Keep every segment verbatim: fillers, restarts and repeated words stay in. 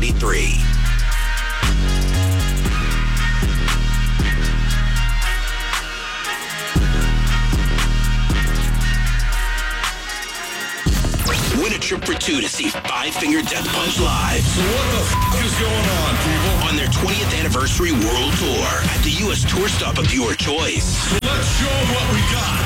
ninety-three. Win a trip for two to see Five Finger Death Punch live. So what the f*** is going on, people? On their twentieth anniversary world tour at the U S tour stop of your choice. So let's show them what we got.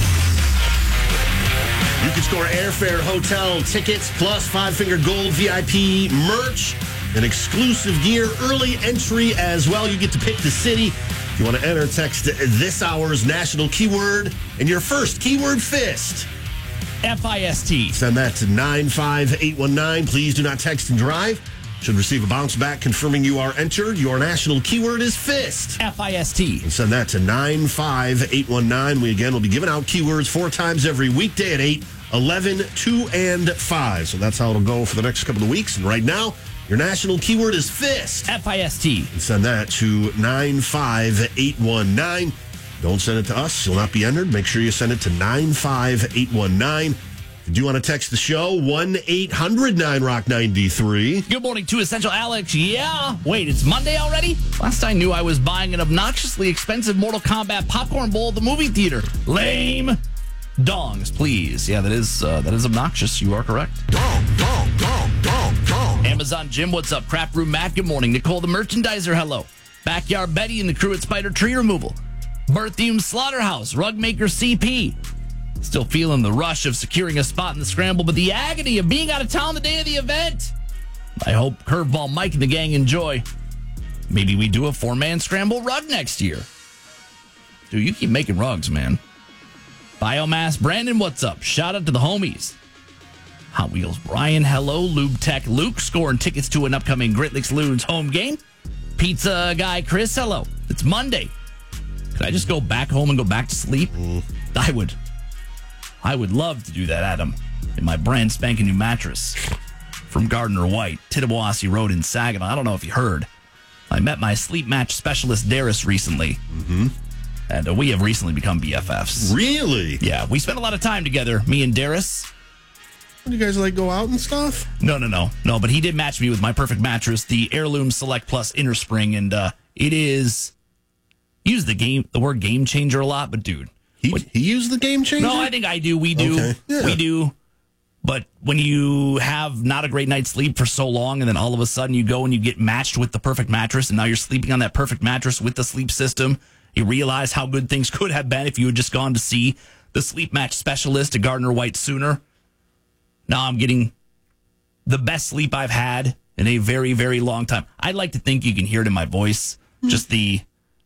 You can score airfare, hotel tickets, plus Five Finger Gold V I P merch and exclusive gear, early entry as well. You get to pick the city. If you want to enter, text this hour's national keyword and your first keyword, FIST. F I S T. Send that to nine five eight one nine. Please do not text and drive. Should receive a bounce back confirming you are entered. Your national keyword is FIST. F I S T. And send that to nine five eight one nine. We, again, will be giving out keywords four times every weekday at eight, eleven, two, and five. So that's how it'll go for the next couple of weeks. And right now, your national keyword is FIST. F I S T. And send that to nine five eight one nine. Don't send it to us. You'll not be entered. Make sure you send it to nine five eight one nine. If you do want to text the show, one eight hundred nine rock ninety-three. Good morning to Essential Alex. Yeah. Wait, it's Monday already? Last I knew, I was buying an obnoxiously expensive Mortal Kombat popcorn bowl at the movie theater. Lame. Dongs, please. Yeah, that is uh, that is obnoxious. You are correct. Dong, dong, dong, dong, dong. Amazon Jim, what's up? Crap Room Matt, good morning. Nicole the Merchandiser, hello. Backyard Betty and the crew at Spider Tree Removal. Berthium Slaughterhouse, Rugmaker C P. Still feeling the rush of securing a spot in the scramble, but the agony of being out of town the day of the event. I hope Curveball Mike and the gang enjoy. Maybe we do a four-man scramble rug next year. Dude, you keep making rugs, man. Biomass Brandon, what's up? Shout out to the homies. Hot Wheels Brian, hello. Lube Tech Luke, scoring tickets to an upcoming Great Lakes Loons home game. Pizza guy Chris, hello. It's Monday. Could I just go back home and go back to sleep? Mm. I would. I would love to do that, Adam, in my brand spanking new mattress from Gardner White, Tittabawassee Road in Saginaw. I don't know if you heard. I met my sleep match specialist, Darius, recently. Mm-hmm. And uh, we have recently become B F Fs. Really? Yeah, we spent a lot of time together, me and Darius. Do you guys, like, go out and stuff? No, no, no. No, but he did match me with my perfect mattress, the Heirloom Select Plus Inner Spring, and uh, it is... Use the game, the word game changer a lot, but dude. He, what, he used the game changer? No, I think I do. We do. Okay. Yeah. We do. But when you have not a great night's sleep for so long, and then all of a sudden you go and you get matched with the perfect mattress, and now you're sleeping on that perfect mattress with the sleep system, you realize how good things could have been if you had just gone to see the sleep match specialist at Gardner White sooner. Now I'm getting the best sleep I've had in a very, very long time. I'd like to think you can hear it in my voice. Mm. Just the...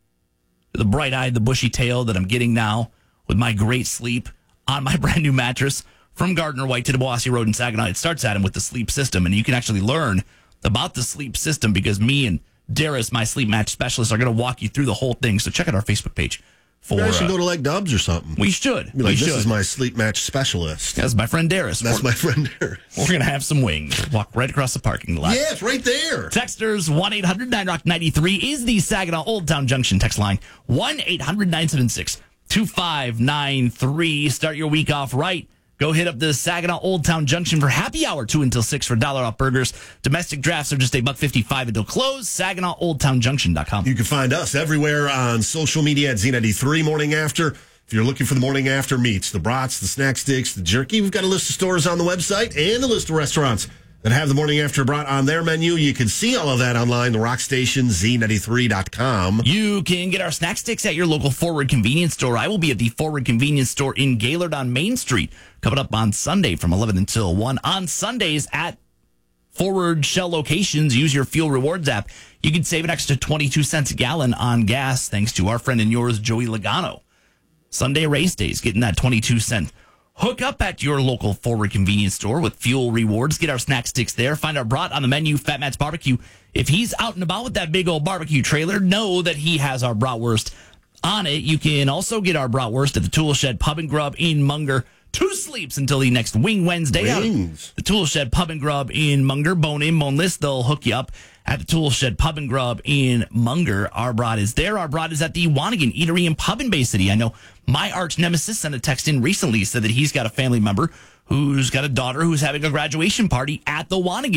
the bright-eyed, the bushy tail that I'm getting now with my great sleep on my brand new mattress from Gardner White to Tittabawassee Road in Saginaw. It starts, Adam, with the sleep system, and you can actually learn about the sleep system because me and Darius, my sleep match specialist, are going to walk you through the whole thing. So check out our Facebook page. For, you guys should uh, go to like Dubs or something. We should. Be like, we this should. is my sleep match specialist. That's my friend Darius. That's we're, my friend Darius. We're going to have some wings. Walk right across the parking lot. Yeah, it's right there. Texters, one eight hundred nine rock ninety-three is the Saginaw Old Town Junction text line. one eight hundred nine seven six two five nine three. Start your week off right. Go hit up the Saginaw Old Town Junction for happy hour, two until six for dollar off burgers. Domestic drafts are just a buck fifty-five until close. Saginaw Old Town Junction dot com. You can find us everywhere on social media at Z ninety-three Morning After. If you're looking for the Morning After meats, the brats, the snack sticks, the jerky, we've got a list of stores on the website and a list of restaurants that have the Morning After brat on their menu. You can see all of that online, the rock station, Z ninety-three dot com. You can get our snack sticks at your local Forward Convenience Store. I will be at the Forward Convenience Store in Gaylord on Main Street, coming up on Sunday from eleven until one. On Sundays at Forward Shell locations, use your Fuel Rewards app. You can save an extra twenty-two cents a gallon on gas thanks to our friend and yours, Joey Logano. Sunday race days, getting that twenty-two cent hook up at your local Forward Convenience Store with Fuel Rewards. Get our snack sticks there. Find our brat on the menu, Fat Matt's Barbecue. If he's out and about with that big old barbecue trailer, know that he has our bratwurst on it. You can also get our bratwurst at the Tool Shed Pub and Grub in Munger. Two sleeps until the next Wing Wednesday. Wings. The Tool Shed Pub and Grub in Munger. Bone in, boneless. They'll hook you up at the Tool Shed Pub and Grub in Munger. Our brat is there. Our brat is at the Wanigan Eatery and Pub in Bay City. I know my arch nemesis sent a text in recently, said that he's got a family member who's got a daughter who's having a graduation party at the Wanigan.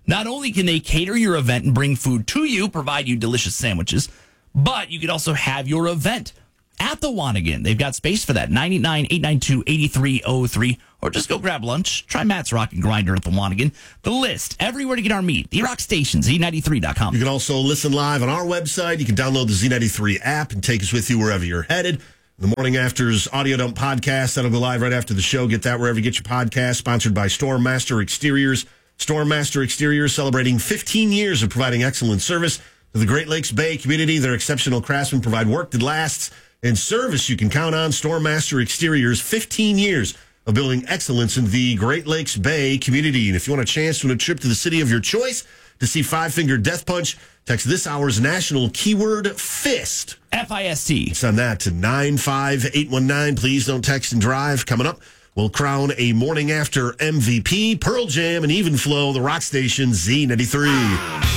Not only can they cater your event and bring food to you, provide you delicious sandwiches, but you could also have your event at the Wanigan. They've got space for that. nine eight nine, eight nine two, eight three zero three. Or just go grab lunch. Try Matt's Rock and Grinder at the Wanigan. The list, everywhere to get our meat. The Rock Station, Z ninety-three dot com. You can also listen live on our website. You can download the Z ninety-three app and take us with you wherever you're headed. The Morning After's Audio Dump podcast, that'll go live right after the show. Get that wherever you get your podcast. Sponsored by Stormmaster Exteriors. Stormmaster Exteriors celebrating fifteen years of providing excellent service to the Great Lakes Bay community. Their exceptional craftsmen provide work that lasts and service you can count on. Stormmaster Exteriors, fifteen years of building excellence in the Great Lakes Bay community. And if you want a chance to win a trip to the city of your choice to see Five Finger Death Punch, text this hour's national keyword FIST. F I S T. Send that to nine five eight one nine. Please don't text and drive. Coming up, we'll crown a Morning After M V P, Pearl Jam, and Even Flow, the Rock Station Z ninety-three.